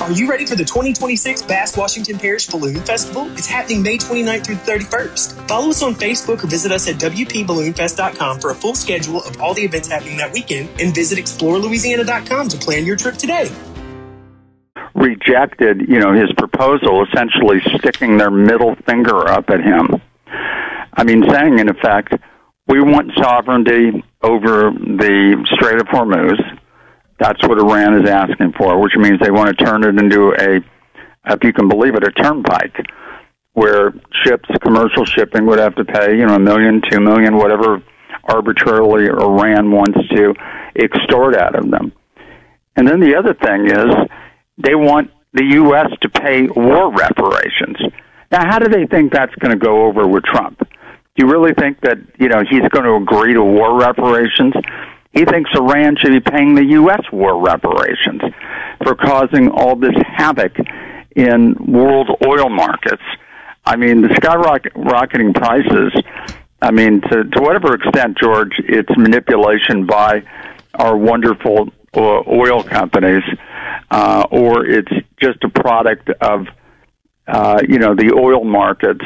Are you ready for the 2026 Bass Washington Parish Balloon Festival? It's happening May 29th through the 31st. Follow us on Facebook or visit us at WPBalloonFest.com for a full schedule of all the events happening that weekend, and visit ExploreLouisiana.com to plan your trip today. Rejected, his proposal, essentially sticking their middle finger up at him. I mean, saying, in effect, we want sovereignty over the Strait of Hormuz. That's what Iran is asking for, which means they want to turn it into if you can believe it, a turnpike, where ships, commercial shipping, would have to pay, $1 million, $2 million, whatever arbitrarily Iran wants to extort out of them. And then the other thing is they want the U.S. to pay war reparations. Now, how do they think that's going to go over with Trump? Do you really think that, he's going to agree to war reparations? He thinks Iran should be paying the U.S. war reparations for causing all this havoc in world oil markets. I mean, the skyrocketing prices, to whatever extent, George, it's manipulation by our wonderful oil companies, or it's just a product of, the oil markets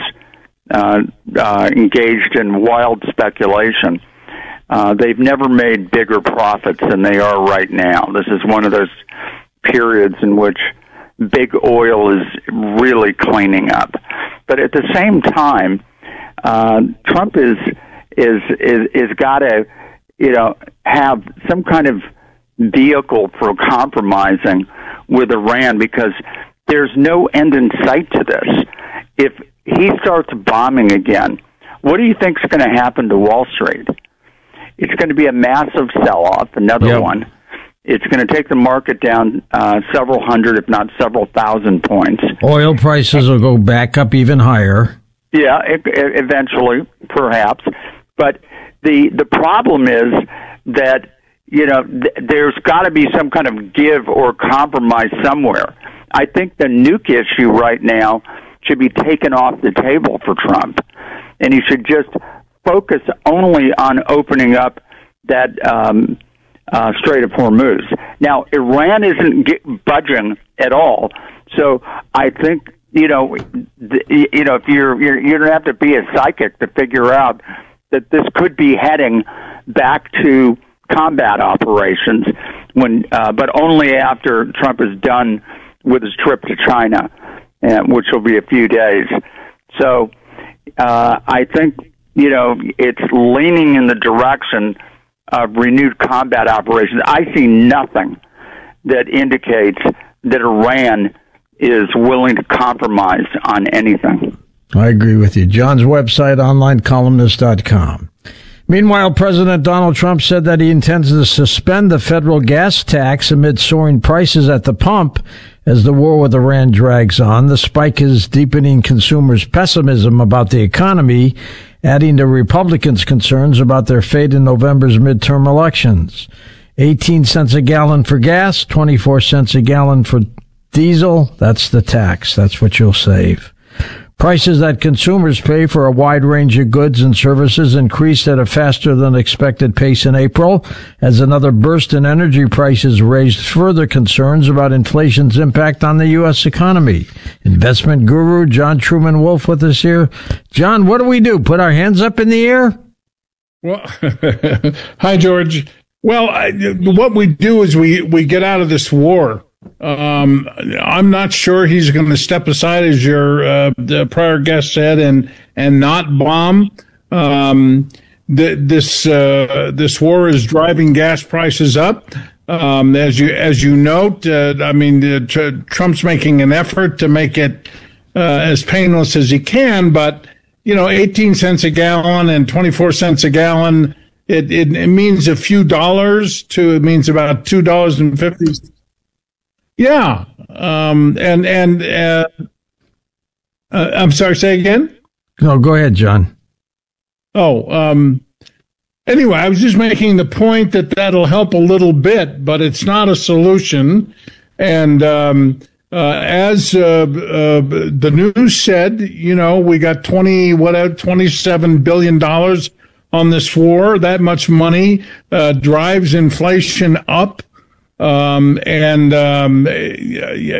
engaged in wild speculation. They've never made bigger profits than they are right now. This is one of those periods in which big oil is really cleaning up. But at the same time, Trump is got to, have some kind of vehicle for compromising with Iran, because there's no end in sight to this. If he starts bombing again, what do you think is going to happen to Wall Street? It's going to be a massive sell-off, another one. It's going to take the market down several hundred, if not several thousand points. Oil prices will go back up even higher. Yeah, eventually, perhaps. But the problem is that, there's got to be some kind of give or compromise somewhere. I think the nuke issue right now should be taken off the table for Trump, and he should just focus only on opening up that Strait of Hormuz. Now, Iran isn't budging at all, so I think if you don't have to be a psychic to figure out that this could be heading back to combat operations but only after Trump is done with his trip to China, which will be a few days. So I think it's leaning in the direction of renewed combat operations. I see nothing that indicates that Iran is willing to compromise on anything. I agree with you. John's website, onlinecolumnist.com. Meanwhile, President Donald Trump said that he intends to suspend the federal gas tax amid soaring prices at the pump as the war with Iran drags on. The spike is deepening consumers' pessimism about the economy, adding to Republicans' concerns about their fate in November's midterm elections. 18 cents a gallon for gas, 24 cents a gallon for diesel. That's the tax. That's what you'll save. Prices that consumers pay for a wide range of goods and services increased at a faster than expected pace in April, as another burst in energy prices raised further concerns about inflation's impact on the U.S. economy. Investment guru John Truman Wolf with us here. John, what do we do? Put our hands up in the air? Well, hi, George. Well, what we do is we get out of this war. I'm not sure he's going to step aside, as your the prior guest said, and not bomb. This war is driving gas prices up. As you note, Trump's making an effort to make it as painless as he can, but 18 cents a gallon and 24 cents a gallon, it means a few dollars it means about $2.50. Yeah. I'm sorry, say again? No, go ahead, John. Anyway, I was just making the point that that'll help a little bit, but it's not a solution. And as the news said, we got $27 billion on this war. That much money drives inflation up.